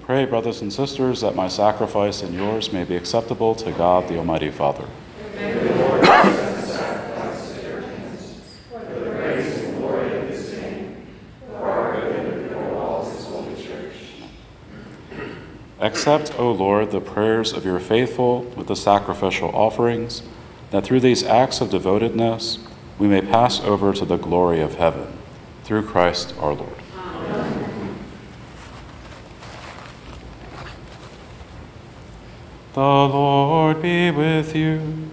Pray, brothers and sisters, that my sacrifice and yours may be acceptable to God, the Almighty Father. May the Lord accept the sacrifice at your hands, for the praise and glory of his name, for our good and the good of all his holy church. Accept, O Lord, the prayers of your faithful with the sacrificial offerings, that through these acts of devotedness we may pass over to the glory of heaven. Through Christ our Lord. Amen. The Lord be with you.